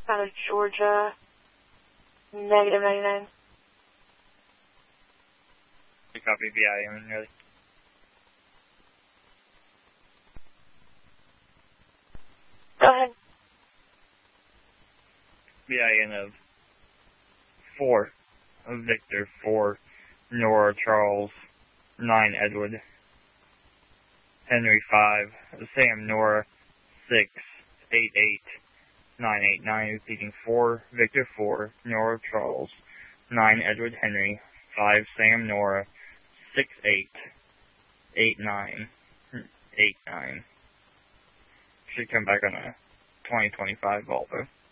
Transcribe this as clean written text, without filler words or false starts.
out of Georgia, negative 99. Copy VIN, ready. Go ahead. VIN of 4 of Victor, 4 Nora Charles, 9 Edward, Henry 5, Sam Nora 6, 8 8, 9 8 9, repeating 4 Victor 4 Nora Charles, 9 Edward Henry, 5 Sam Nora, 6 8, 8 9, 8 9. Should come back on a 2025 Volvo.